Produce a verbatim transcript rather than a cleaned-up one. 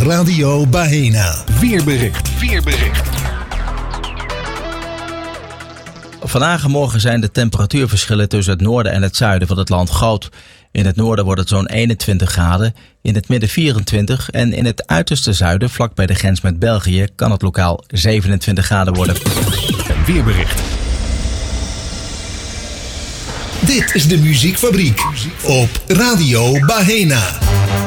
Radio Baena. Weerbericht. Weerbericht. Vandaag en morgen zijn de temperatuurverschillen tussen het noorden en het zuiden van het land groot. In het noorden wordt het zo'n eenentwintig graden, in het midden vierentwintig en in het uiterste zuiden, vlak bij de grens met België, kan het lokaal zevenentwintig graden worden. Een weerbericht. Dit is de Muziekfabriek op Radio Baena.